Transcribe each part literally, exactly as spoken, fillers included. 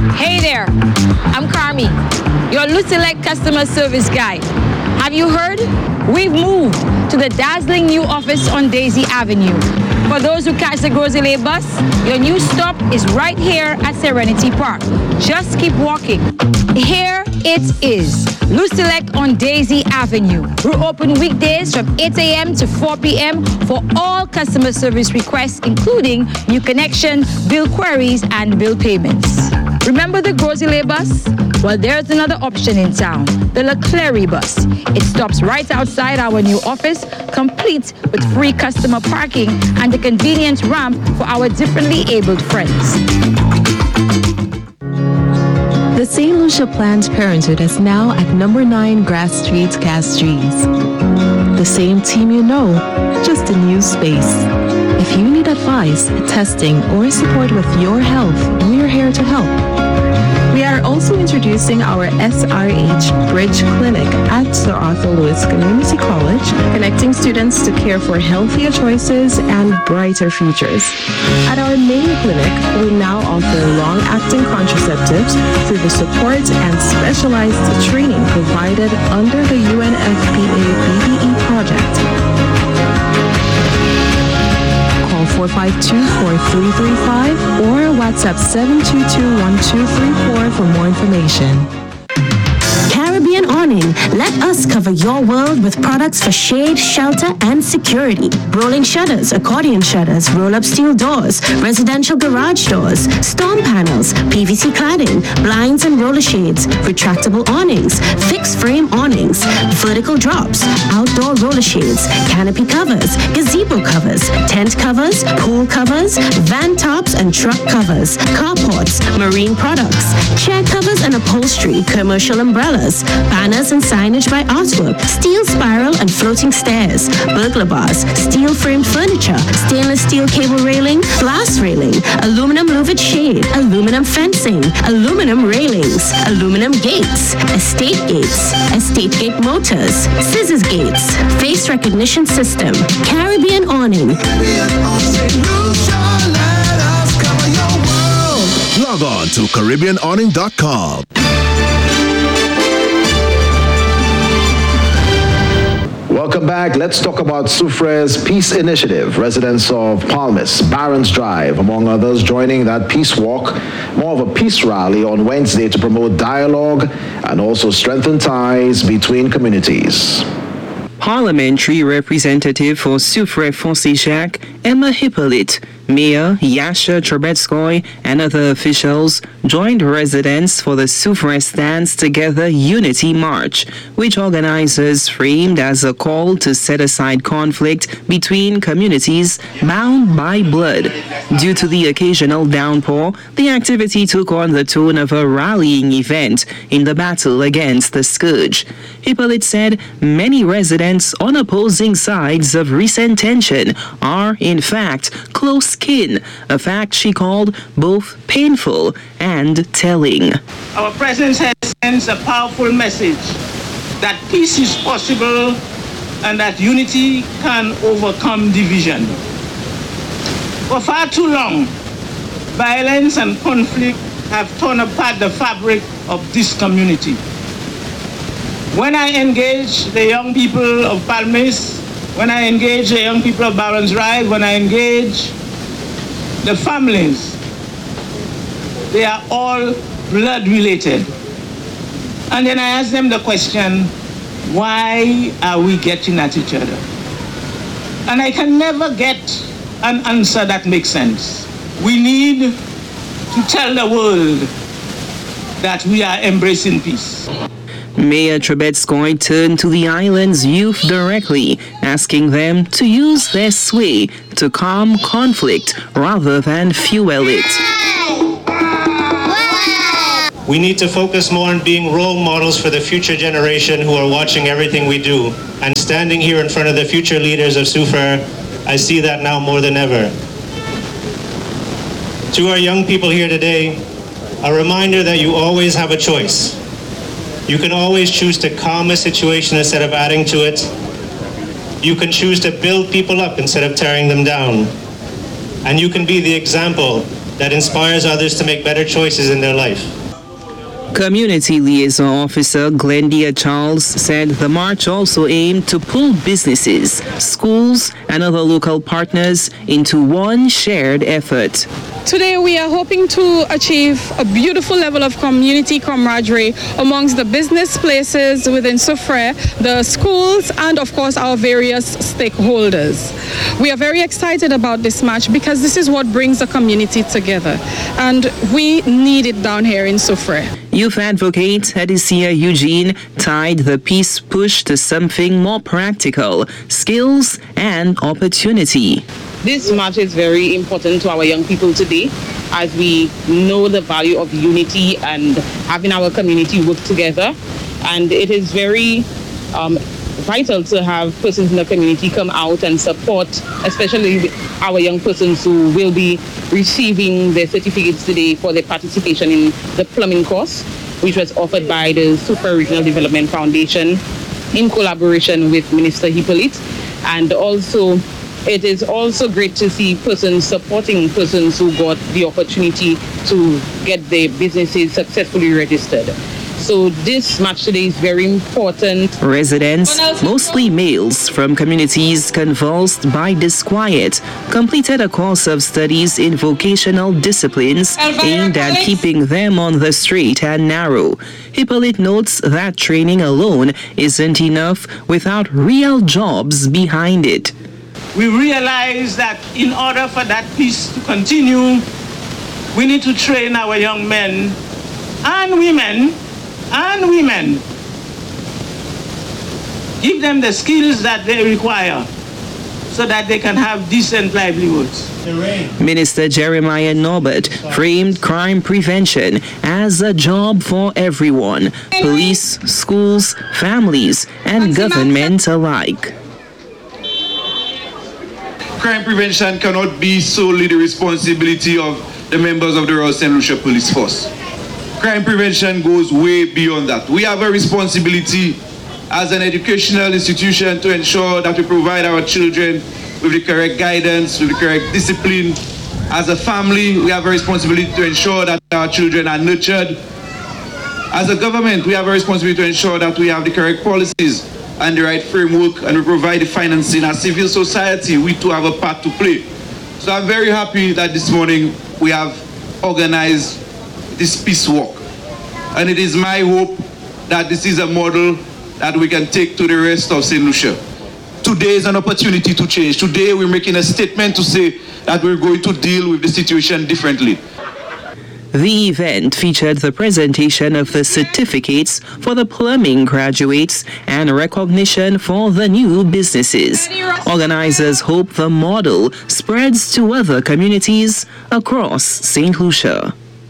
Hey there, I'm Carmi, your Lucilec customer service guy. Have you heard? We've moved to the dazzling new office on Daisy Avenue. For those who catch the Groselay bus, your new stop is right here at Serenity Park. Just keep walking. Here it is, Lucilec on Daisy Avenue. We're open weekdays from eight a.m. to four p.m. for all customer service requests, including new connection, bill queries, and bill payments. Remember the Groselay bus? Well, there's another option in town, the Leclerc bus. It stops right outside our new office, complete with free customer parking and a convenient ramp for our differently abled friends. The Saint Lucia Planned Parenthood is now at number nine Grass Street, Castries. The same team you know, just a new space. If you need advice, testing, or support with your health, we're here to help. We are also introducing our S R H Bridge Clinic at Sir Arthur Lewis Community College, connecting students to care for healthier choices and brighter futures. At our main clinic, we now offer long-acting contraceptives through the support and specialized training provided under the U N F P A B B E project. four five two, four three three five or WhatsApp seven two two, one two three four for more information. Caribbean Awning. Let us cover your world with products for shade, shelter, and security. Rolling shutters, accordion shutters, roll-up steel doors, residential garage doors, storm panels, P V C cladding, blinds and roller shades, retractable awnings, fixed frame awnings, vertical drops, outdoor roller shades, canopy covers, gazebo covers, tent covers, pool covers, van tops and truck covers, carports, marine products, chair covers and upholstery, commercial umbrellas, banners and signage by Artwork, steel spiral and floating stairs, burglar bars, steel framed furniture, stainless steel cable railing, glass railing, aluminum louvered shade, aluminum fencing, aluminum railings, aluminum gates, estate gates, estate gate motors, scissors gates, face recognition system, Caribbean Awning. Log on to Caribbean Awning dot com. Welcome back. Let's talk about Soufrière's Peace Initiative. Residents of Palmas, Barons Drive, among others, joining that peace walk, more of a peace rally on Wednesday to promote dialogue and also strengthen ties between communities. Parliamentary Representative for Soufrière-Foncé-Jacques, Emma Hippolyte, Mayor Yasha Trubetskoy, and other officials joined residents for the Soufrière Stands Together Unity March, which organizers framed as a call to set aside conflict between communities bound by blood. Due to the occasional downpour, the activity took on the tone of a rallying event in the battle against the scourge. Hippolyte said many residents on opposing sides of recent tension are, in fact, close kin, a fact she called both painful and telling. Our presence has sent a powerful message that peace is possible and that unity can overcome division. For far too long, violence and conflict have torn apart the fabric of this community. When I engage the young people of Palmas, when I engage the young people of Barons Drive, when I engage the families, they are all blood related. And then I ask them the question, why are we getting at each other? And I can never get an answer that makes sense. We need to tell the world that we are embracing peace. Mayor Trubetskoy turned to the island's youth directly, asking them to use their sway to calm conflict rather than fuel it. We need to focus more on being role models for the future generation who are watching everything we do. And standing here in front of the future leaders of Soufrière, I see that now more than ever. To our young people here today, a reminder that you always have a choice. You can always choose to calm a situation instead of adding to it. You can choose to build people up instead of tearing them down. And you can be the example that inspires others to make better choices in their life. Community Liaison Officer Glendia Charles said the march also aimed to pull businesses, schools, and other local partners into one shared effort. Today we are hoping to achieve a beautiful level of community camaraderie amongst the business places within Soufrière, the schools, and of course our various stakeholders. We are very excited about this march because this is what brings the community together, and we need it down here in Soufrière. Youth advocate Adisia Eugene tied the peace push to something more practical, skills and opportunity. This march is very important to our young people today, as we know the value of unity and having our community work together. And it is very um, vital to have persons in the community come out and support, especially our young persons who will be receiving their certificates today for their participation in the plumbing course, which was offered by the Soufrière Regional Development Foundation in collaboration with Minister Hippolyte. And also, it is also great to see persons supporting persons who got the opportunity to get their businesses successfully registered. So this match today is very important. Residents, mostly males from communities convulsed by disquiet, completed a course of studies in vocational disciplines aimed at keeping them on the straight and narrow. Hippolyte notes that training alone isn't enough without real jobs behind it. We realize that in order for that peace to continue, we need to train our young men and women and women. Give them the skills that they require so that they can have decent livelihoods. Minister Jeremiah Norbert framed crime prevention as a job for everyone, police, schools, families, and government alike. Crime prevention cannot be solely the responsibility of the members of the Royal Saint Lucia Police Force. Crime prevention goes way beyond that. We have a responsibility as an educational institution to ensure that we provide our children with the correct guidance, with the correct discipline. As a family, we have a responsibility to ensure that our children are nurtured. As a government, we have a responsibility to ensure that we have the correct policies and the right framework, and we provide the financing. As civil society, we too have a part to play. So I'm very happy that this morning we have organized this peace walk. And it is my hope that this is a model that we can take to the rest of Saint Lucia. Today is an opportunity to change. Today we're making a statement to say that we're going to deal with the situation differently. The event featured the presentation of the certificates for the plumbing graduates and recognition for the new businesses. Organizers hope the model spreads to other communities across Saint Lucia.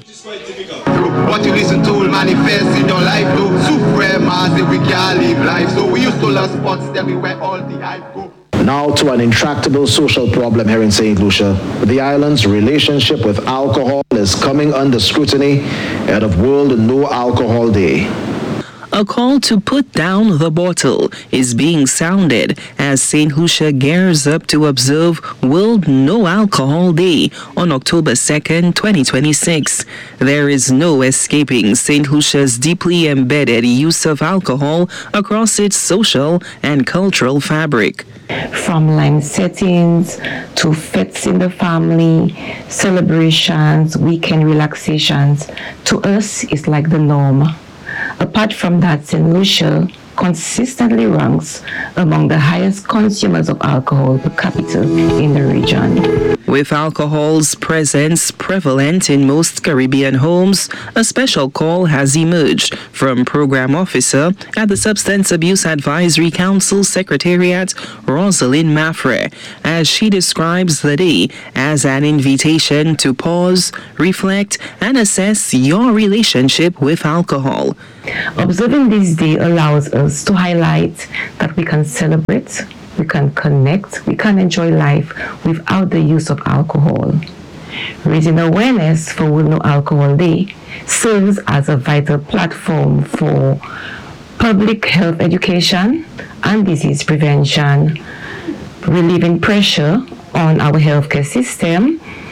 What you listen to will manifest in your life, though. Soufrière massive, we can't live life. So we used to love spots, tell me where all the hype go. Now to an intractable social problem here in Saint Lucia. The island's relationship with alcohol is coming under scrutiny ahead of World No Alcohol Day. A call to put down the bottle is being sounded as Saint Lucia gears up to observe World No Alcohol Day on October second, twenty twenty-six. There is no escaping Saint Lucia's deeply embedded use of alcohol across its social and cultural fabric. From line settings to fetes in the family, celebrations, weekend relaxations, to us it's like the norm. Apart from that, Saint Lucia consistently ranks among the highest consumers of alcohol per capita in the region. With alcohol's presence prevalent in most Caribbean homes, a special call has emerged from Program Officer at the Substance Abuse Advisory Council Secretariat, Rosalind Maffre, as she describes the day as an invitation to pause, reflect, and assess your relationship with alcohol. Observing this day allows us to highlight that we can celebrate, we can connect, we can enjoy life without the use of alcohol. Raising awareness for World No Alcohol Day serves as a vital platform for public health education and disease prevention, relieving pressure on our healthcare system,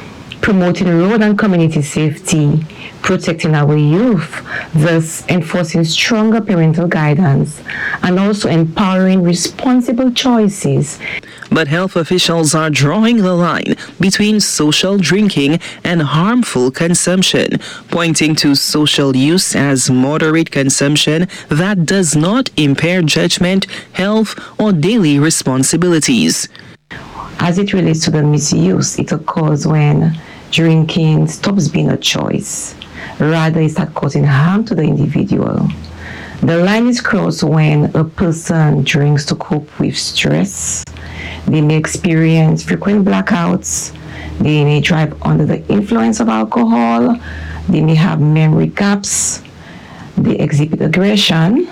promoting road and community safety, protecting our youth, thus enforcing stronger parental guidance, and also empowering responsible choices. But health officials are drawing the line between social drinking and harmful consumption, pointing to social use as moderate consumption that does not impair judgment, health, or daily responsibilities. As it relates to the misuse, it occurs when drinking stops being a choice. Rather, it starts causing harm to the individual. The line is crossed when a person drinks to cope with stress. They may experience frequent blackouts. They may drive under the influence of alcohol. They may have memory gaps. They exhibit aggression,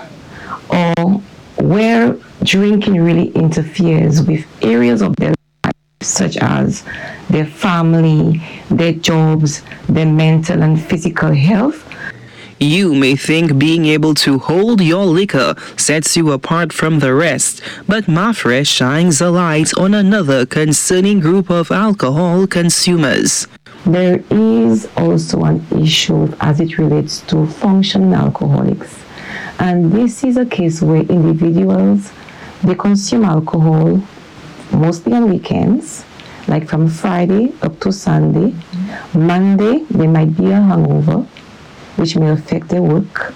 or where drinking really interferes with areas of their life, such as their family, their jobs, their mental and physical health. You may think being able to hold your liquor sets you apart from the rest, but Mafre shines a light on another concerning group of alcohol consumers. There is also an issue as it relates to functioning alcoholics. And this is a case where individuals, they consume alcohol mostly on weekends, like from Friday up to Sunday. Monday, there might be a hangover, which may affect their work.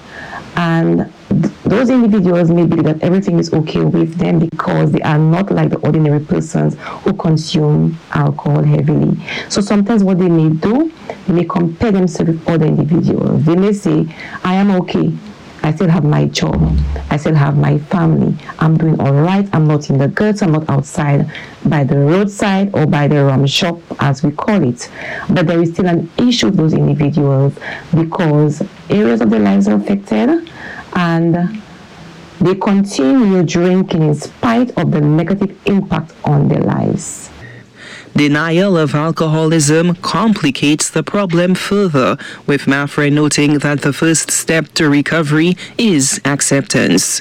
And th- those individuals may believe that everything is okay with them because they are not like the ordinary persons who consume alcohol heavily. So sometimes what they may do, they may compare themselves with other individuals. They may say, I am okay. I still have my job. I still have my family. I'm doing all right. I'm not in the guts. I'm not outside by the roadside or by the rum shop, as we call it. But there is still an issue with those individuals because areas of their lives are affected and they continue drinking in spite of the negative impact on their lives. Denial of alcoholism complicates the problem further, with Mafre noting that the first step to recovery is acceptance.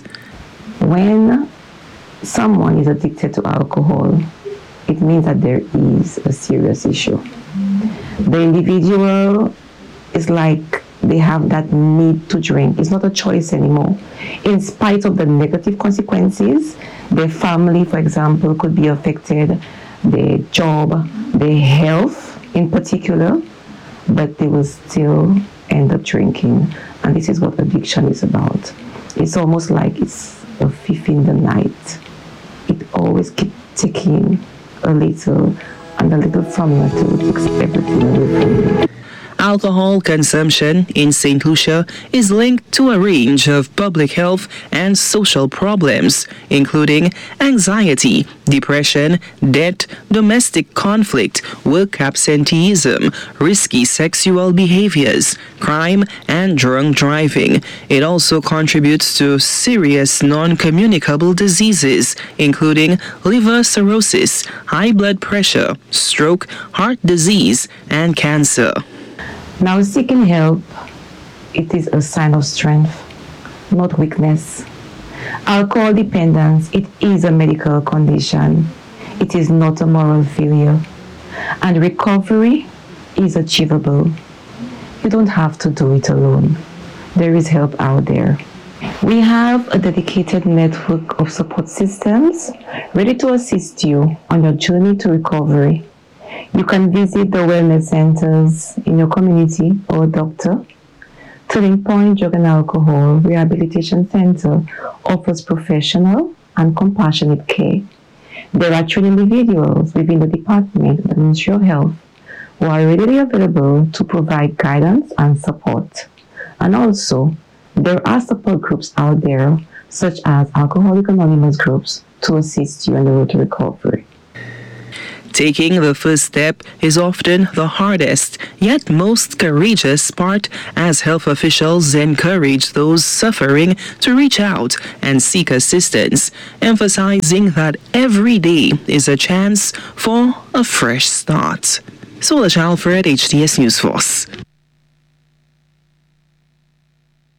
When someone is addicted to alcohol, it means that there is a serious issue. The individual is like they have that need to drink. It's not a choice anymore. In spite of the negative consequences, their family, for example, could be affected, their job, their health in particular, but they will still end up drinking. And this is what addiction is about. It's almost like it's a thief in the night. It always keeps taking a little and a little from you till it takes everything away from you. Alcohol consumption in Saint Lucia is linked to a range of public health and social problems, including anxiety, depression, debt, domestic conflict, work absenteeism, risky sexual behaviors, crime, and drunk driving. It also contributes to serious non-communicable diseases, including liver cirrhosis, high blood pressure, stroke, heart disease, and cancer. Now, seeking help, it is a sign of strength, not weakness. Alcohol dependence, it is a medical condition. It is not a moral failure. And recovery is achievable. You don't have to do it alone. There is help out there. We have a dedicated network of support systems ready to assist you on your journey to recovery. You can visit the wellness centers in your community or a doctor. Turning Point Drug and Alcohol Rehabilitation Center offers professional and compassionate care. There are trained individuals within the Department of Ministry of Health who are readily available to provide guidance and support. And also, there are support groups out there, such as Alcoholics Anonymous groups, to assist you on the road to recovery. Taking the first step is often the hardest, yet most courageous part, as health officials encourage those suffering to reach out and seek assistance, emphasizing that every day is a chance for a fresh start. Solange Alfred, H T S News Force.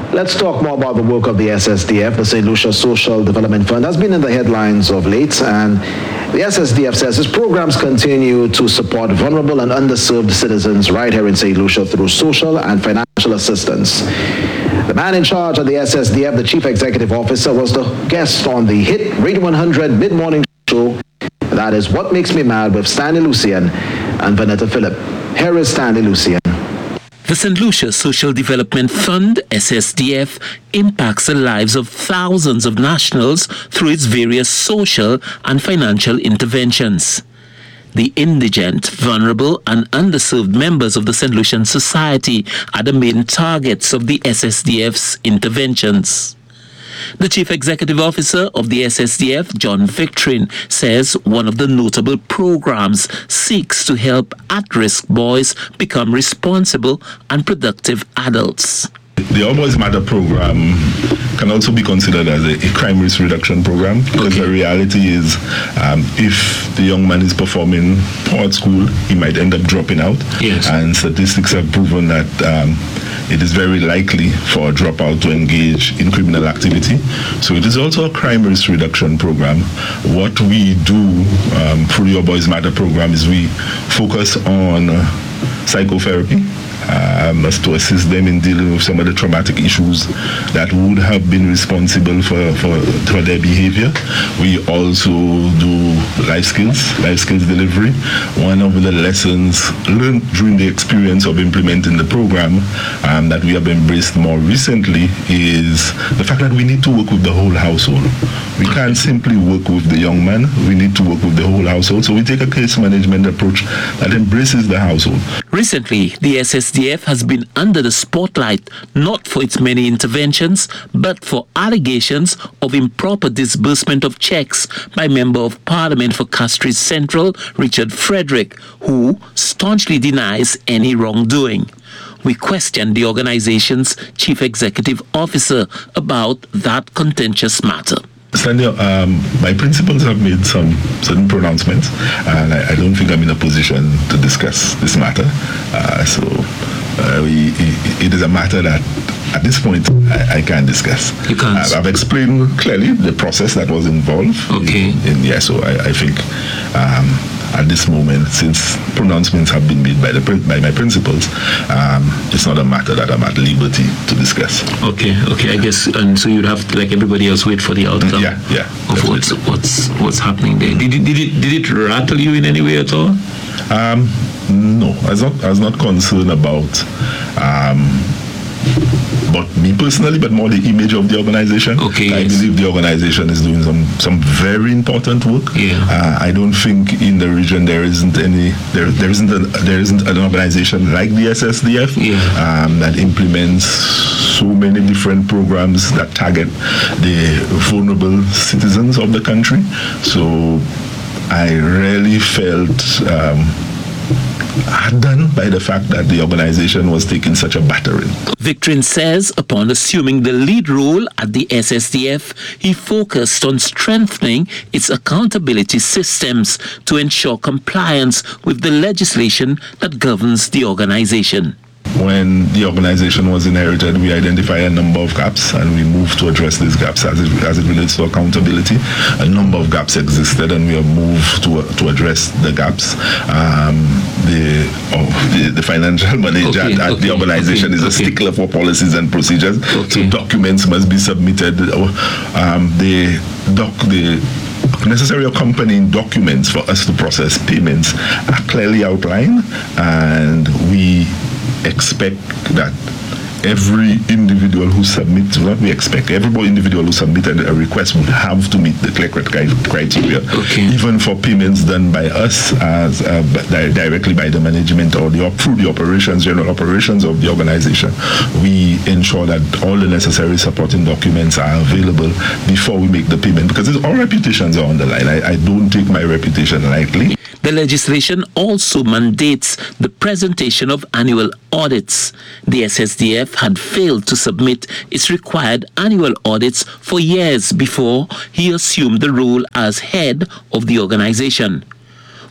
Let's talk more about the work of the S S D F. The Saint Lucia Social Development Fund has been in the headlines of late, and the S S D F says its programs continue to support vulnerable and underserved citizens right here in Saint Lucia through social and financial assistance. The man in charge of the S S D F, the Chief Executive Officer, was the guest on the hit Radio one hundred mid-morning show. That is What Makes Me Mad with Stanley Lucian and Vanetta Phillip. Here is Stanley Lucian. The Saint Lucia Social Development Fund, S S D F, impacts the lives of thousands of nationals through its various social and financial interventions. The indigent, vulnerable, and underserved members of the Saint Lucian society are the main targets of the S S D F's interventions. The Chief Executive Officer of the S S D F, John Victorin, says one of the notable programs seeks to help at-risk boys become responsible and productive adults. The All Boys Matter program can also be considered as a, a crime risk reduction program, because okay. the reality is um, if the young man is performing poor at school, he might end up dropping out. Yes. And statistics have proven that um, it is very likely for a dropout to engage in criminal activity. So it is also a crime risk reduction program. What we do um, through the All Boys Matter program is we focus on uh, psychotherapy, Um, as to assist them in dealing with some of the traumatic issues that would have been responsible for, for, for their behavior. We also do life skills, life skills delivery. One of the lessons learned during the experience of implementing the program um, that we have embraced more recently is the fact that we need to work with the whole household. We can't simply work with the young man, we need to work with the whole household. So we take a case management approach that embraces the household. Recently, the S S D F has been under the spotlight not for its many interventions, but for allegations of improper disbursement of checks by Member of Parliament for Castries Central, Richard Frederick, who staunchly denies any wrongdoing. We questioned the organization's Chief Executive Officer about that contentious matter. Stanley, um, my principals have made some certain pronouncements, and I, I don't think I'm in a position to discuss this matter. Uh, so uh, we, it is a matter that at this point I, I can't discuss. You can't. I've, I've explained clearly the process that was involved. Okay. In, in, yeah, so I, I think um, at this moment, since pronouncements have been made by the by my principals, um, it's not a matter that I'm at liberty to discuss. Okay, okay. I guess, and so you'd have to, like everybody else, wait for the outcome. Yeah, yeah. Of what's what's what's happening there. Did it did it did it rattle you in any way at all? Um, no, I was not I was not concerned about. Um, But me personally, but more the image of the organization. Okay, I yes. believe the organization is doing some, some very important work. Yeah. Uh, I don't think in the region there isn't any there there isn't a, there isn't an organization like the S S D F yeah. um, that implements so many different programs that target the vulnerable citizens of the country. So I really felt. Um, done by the fact that the organization was taking such a battering. Victorin says upon assuming the lead role at the S S D F, he focused on strengthening its accountability systems to ensure compliance with the legislation that governs the organization. When the organization was inherited, we identified a number of gaps, and we moved to address these gaps as it, as it relates to accountability. A number of gaps existed, and we have moved to to address the gaps. Um, the, oh, the the financial manager okay, at okay, the organization okay, is a okay. stickler for policies and procedures. Okay. So documents must be submitted. Um, the doc the necessary accompanying documents for us to process payments are clearly outlined, and we expect that every individual who submits, what we expect, every individual who submitted a request would have to meet the clear criteria, okay. even for payments done by us as uh, directly by the management or the through the operations, general operations of the organization. We ensure that all the necessary supporting documents are available before we make the payment, because our reputations are on the line. I, I don't take my reputation lightly. The legislation also mandates the presentation of annual audits. The S S D F had failed to submit its required annual audits for years before he assumed the role as head of the organization.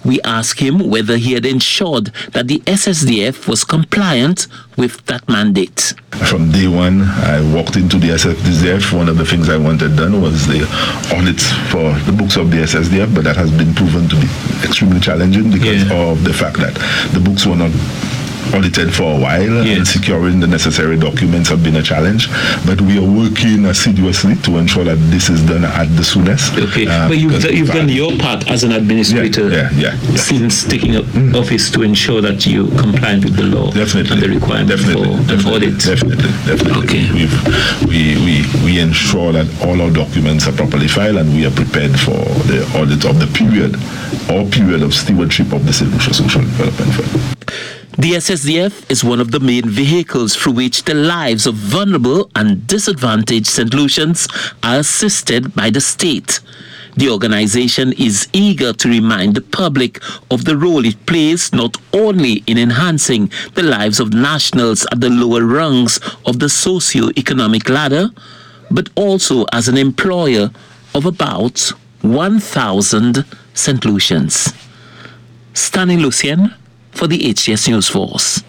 We asked him whether he had ensured that the S S D F was compliant with that mandate. From day one, I walked into the S S D F. One of the things I wanted done was the audit for the books of the S S D F, but that has been proven to be extremely challenging because yeah. of the fact that the books were not audited for a while, yes. and securing the necessary documents have been a challenge. But we are working assiduously to ensure that this is done at the soonest. Okay, uh, but you've, you've done your part as an administrator yeah, yeah, yeah, yeah. since taking up mm. office to ensure that you comply with the law definitely. and the requirement definitely, for definitely, audit. Definitely, definitely. Okay. We've, we, we, we ensure that all our documents are properly filed and we are prepared for the audit of the period or period of stewardship of the Saint Lucia Social Development Fund. The S S D F is one of the main vehicles through which the lives of vulnerable and disadvantaged Saint Lucians are assisted by the state. The organization is eager to remind the public of the role it plays not only in enhancing the lives of nationals at the lower rungs of the socio-economic ladder, but also as an employer of about one thousand Saint Lucians. Stanley Lucien for the H T S News Force.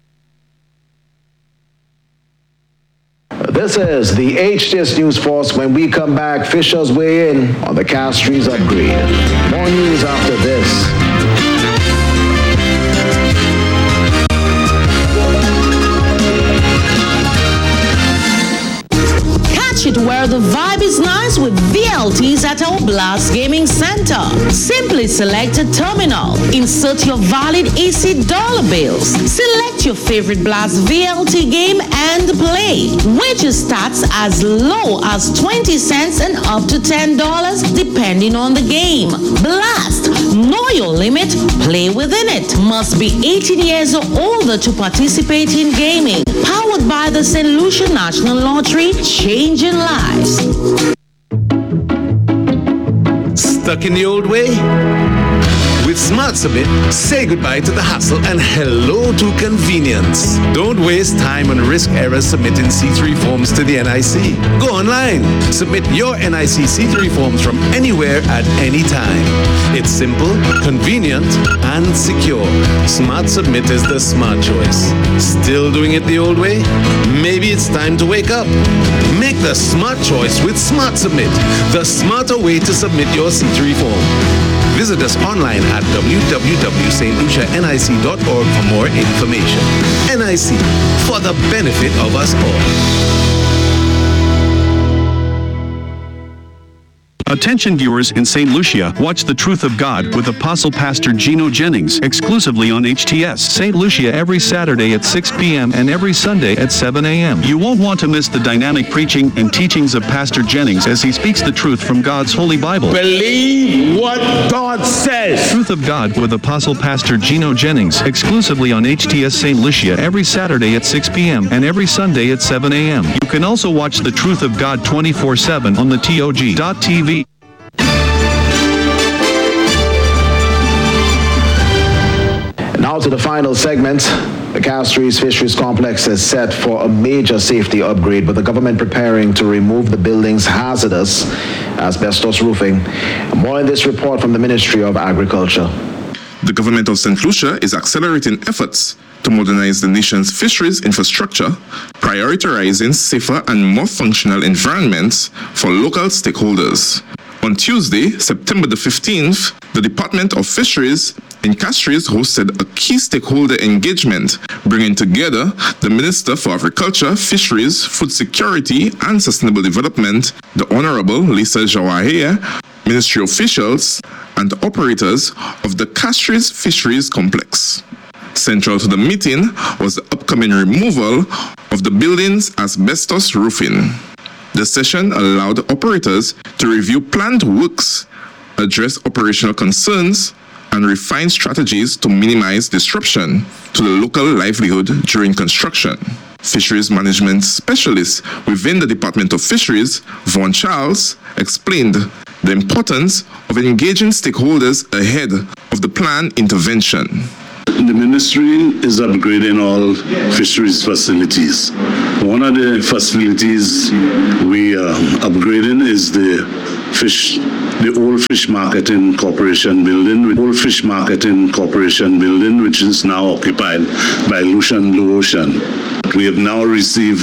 This is the H T S News Force. When we come back, Fisher's weigh in on the Castries upgrade. More news after this. It where the vibe is nice with V L Ts at our Blast Gaming Center. Simply select a terminal, insert your valid A C dollar bills, select your favorite Blast V L T game and play. Wages starts as low as twenty cents and up to ten dollars depending on the game. Blast, know your limit, play within it. Must be eighteen years or older to participate in gaming. Powered by the Saint Lucia National Lottery, changing lives. Stuck in the old way? With Smart Submit, say goodbye to the hassle and hello to convenience. Don't waste time on risk errors submitting C three forms to the N I C. Go online. Submit your N I C C three forms from anywhere at any time. It's simple, convenient, and secure. Smart Submit is the smart choice. Still doing it the old way? Maybe it's time to wake up. Make the smart choice with Smart Submit, the smarter way to submit your C three form. Visit us online at w w w dot st lucia n i c dot org for more information. N I C, for the benefit of us all. Attention viewers in Saint Lucia, watch The Truth of God with Apostle Pastor Gino Jennings exclusively on H T S Saint Lucia every Saturday at six p.m. and every Sunday at seven a.m. You won't want to miss the dynamic preaching and teachings of Pastor Jennings as he speaks the truth from God's Holy Bible. Believe what God says. Truth of God with Apostle Pastor Gino Jennings exclusively on H T S Saint Lucia every Saturday at six p.m. and every Sunday at seven a.m. You can also watch The Truth of God twenty-four seven on the T O G dot T V. Now to the final segment. The Castries Fisheries Complex is set for a major safety upgrade, with the government preparing to remove the building's hazardous asbestos roofing. More in this report from the Ministry of Agriculture. The government of Saint Lucia is accelerating efforts to modernize the nation's fisheries infrastructure, prioritizing safer and more functional environments for local stakeholders. On Tuesday, September the fifteenth, the Department of Fisheries in Castries hosted a key stakeholder engagement, bringing together the Minister for Agriculture, Fisheries, Food Security and Sustainable Development, the Honorable Lisa Jawahia, Ministry officials, and operators of the Castries Fisheries Complex. Central to the meeting was the upcoming removal of the building's asbestos roofing. The session allowed operators to review planned works, address operational concerns, and refine strategies to minimize disruption to the local livelihood during construction. Fisheries management specialist within the Department of Fisheries, Vaughn Charles, explained the importance of engaging stakeholders ahead of the planned intervention. The ministry is upgrading all fisheries facilities. One of the facilities we are upgrading is the fish the Old Fish Marketing Corporation building, the Old Fish Marketing Corporation building, which is now occupied by Lucian Blue Ocean. We have now received